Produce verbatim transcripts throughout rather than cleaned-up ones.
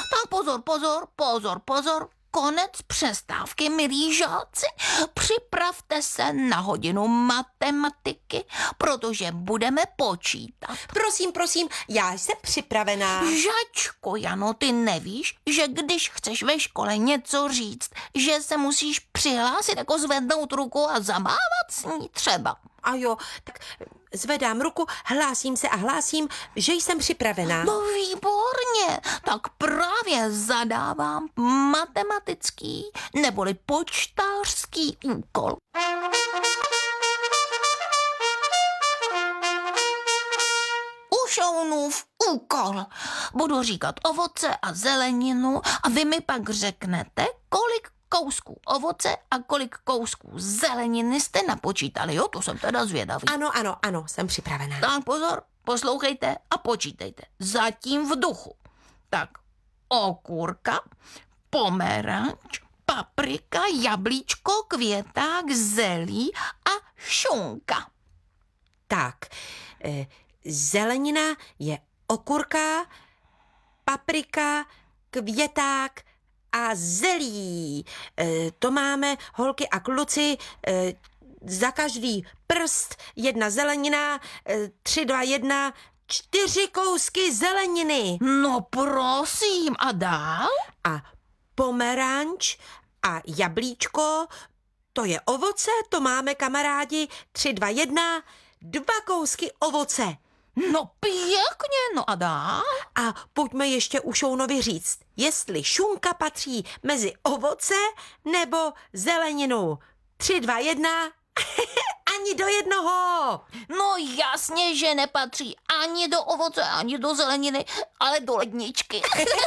Tak pozor, pozor, pozor, pozor. Konec přestávky, milí žáci. Připravte se na hodinu matematiky, protože budeme počítat. Prosím, prosím, já jsem připravená. Žačko, Jano, ty nevíš, že když chceš ve škole něco říct, že se musíš přihlásit, jako zvednout ruku a zamávat s ní třeba. A jo, tak zvedám ruku, hlásím se a hlásím, že jsem připravená. No výborně, tak právě zadávám matematický neboli počtářský úkol. Ušounův úkol. Budu říkat ovoce a zeleninu a vy mi pak řeknete, kolik kousků ovoce a kolik kousků zeleniny jste napočítali, jo? To jsem teda zvědavý. Ano, ano, ano, jsem připravená. Tak pozor, poslouchejte a počítejte. Zatím v duchu. Tak okurka, pomeranč, paprika, jablíčko, květák, zelí a šunka. Tak, e, zelenina je okurka, paprika, květák a zelí. E, to máme, holky a kluci, e, za každý prst jedna zelenina, e, tři, dva, jedna, čtyři kousky zeleniny. No prosím, a dál? A pomeranč a jablíčko, to je ovoce, to máme, kamarádi, tři, dva, jedna, dva kousky ovoce. No pěkně, no a dál? A pojďme ještě u Šounovi říct, jestli šunka patří mezi ovoce nebo zeleninu. Tři, dva, jedna, ani do jednoho. No jasně, že nepatří ani do ovoce, ani do zeleniny, ale do ledničky.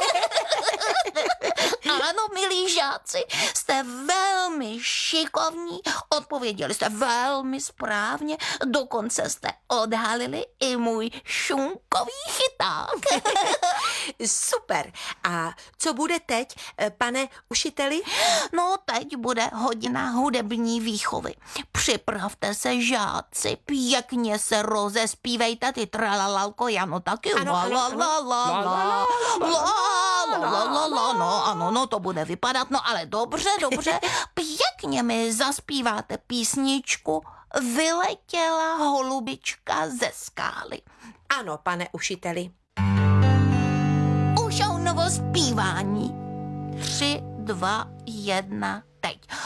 Ano, milí žáci, jste velmi šikovní, odpověděli jste velmi správně, dokonce jste odhalili i můj šunkový chyták. Super. A co bude teď, pane učiteli? No, teď bude hodina hudební výchovy. Připravte se, žáci, pěkně se rozespívejte, ty tralalalko, Jano taky. Ano, ano, ano. La, la, la, la, la, la, la, la, no, ano, no, to bude vypadat, no, ale dobře, dobře, pěkně mi zaspíváte písničku Vyletěla holubička ze skály. Ano, pane učiteli. Už novo zpívání. Tři, dva, jedna, teď.